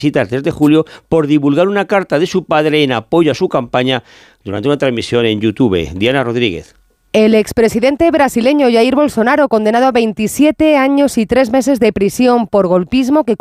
el 3 de julio por divulgar una carta de su padre en apoyo a su campaña durante una transmisión en YouTube. Diana Rodríguez. El expresidente brasileño Jair Bolsonaro, condenado a 27 años y 3 meses de prisión por golpismo que